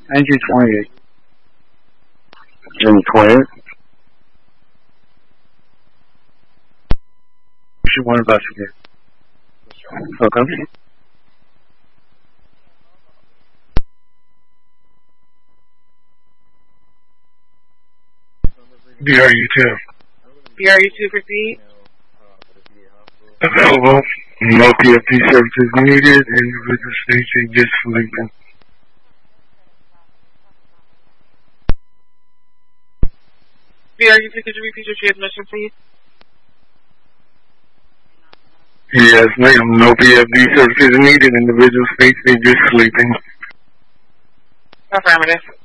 Entry 28. June 20th. She won't investigate. Okay. BRU2. BRU2 proceed. Available. No PFD services needed. Individual station just sleeping. BRU2, could you repeat your transmission, please? Yes, ma'am. No PFD services needed. Individual station just sleeping. Affirmative.